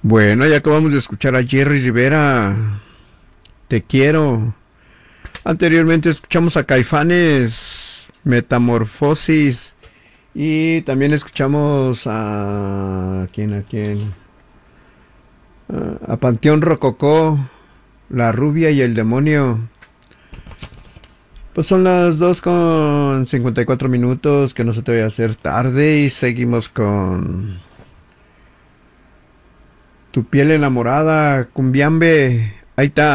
Bueno, ya acabamos de escuchar a Jerry Rivera. Te quiero. Anteriormente escuchamos a Caifanes, Metamorfosis. Y también escuchamos a... ¿Quién? ¿A quién? A Panteón Rococó, La Rubia y el Demonio. Pues son las 2:54, que no se te vaya a hacer tarde. Y seguimos con Tu piel enamorada, Cumbiambe. Ahí está.